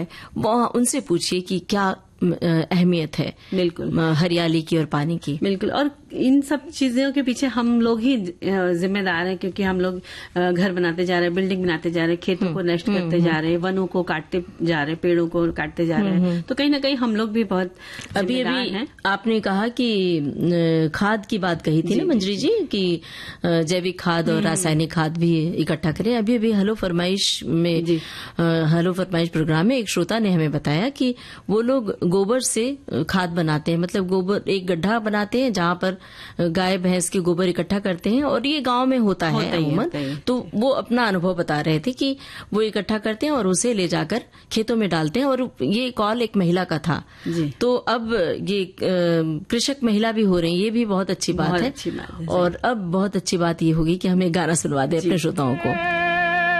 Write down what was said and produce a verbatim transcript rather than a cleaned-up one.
है, वो उनसे पूछिए कि क्या अहमियत है बिल्कुल हरियाली की और पानी की। बिल्कुल, और इन सब चीजों के पीछे हम लोग ही जिम्मेदार हैं, क्योंकि हम लोग घर बनाते जा रहे हैं, बिल्डिंग बनाते जा रहे हैं, खेतों को नष्ट करते जा रहे हैं, वनों को काटते जा रहे हैं, पेड़ों को काटते जा रहे हैं, तो कहीं ना कहीं हम लोग भी बहुत अभी अभी हैं। आपने कहा कि खाद की बात कही थी ना मंजरी जी, कि जैविक खाद और रासायनिक खाद भी इकट्ठा करें। अभी अभी हेलो फरमाइश में, हेलो फरमाइश प्रोग्राम में एक श्रोता ने हमें बताया कि वो लोग गोबर से खाद बनाते हैं, मतलब गोबर एक गड्ढा बनाते हैं जहां पर गाय भैंस के गोबर इकट्ठा करते हैं, और ये गांव में होता है अमूमन। तो वो अपना अनुभव बता रहे थे कि वो इकट्ठा करते हैं और उसे ले जाकर खेतों में डालते हैं। और ये कॉल एक महिला का था, तो अब ये कृषक महिला भी हो रही है, ये भी बहुत अच्छी बात है। और अब बहुत अच्छी बात ये होगी कि हमें गाना सुनवा दे अपने श्रोताओं को।